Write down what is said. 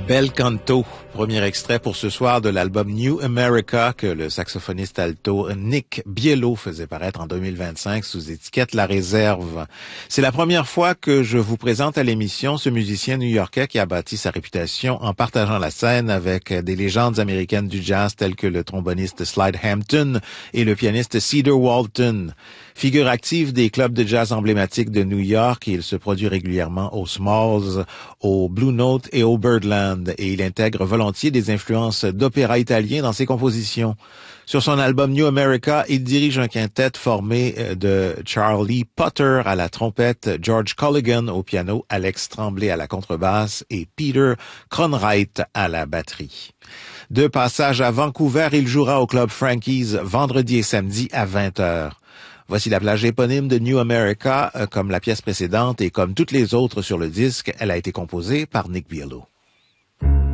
Bel Canto, premier extrait pour ce soir de l'album New America que le saxophoniste alto Nick Bielo faisait paraître en 2025 sous étiquette La Réserve. C'est la première fois que je vous présente à l'émission ce musicien new-yorkais qui a bâti sa réputation en partageant la scène avec des légendes américaines du jazz telles que le tromboniste Slide Hampton et le pianiste Cedar Walton. Figure active des clubs de jazz emblématiques de New York, il se produit régulièrement au Smalls, au Blue Note et au Birdland, et il intègre volontiers des influences d'opéra italien dans ses compositions. Sur son album New America, il dirige un quintet formé de Charlie Potter à la trompette, George Colligan au piano, Alex Tremblay à la contrebasse et Peter Cronwright à la batterie. De passage à Vancouver, il jouera au club Frankie's vendredi et samedi à 20h. Voici la plage éponyme de New America, comme la pièce précédente et comme toutes les autres sur le disque, elle a été composée par Nick Bielo.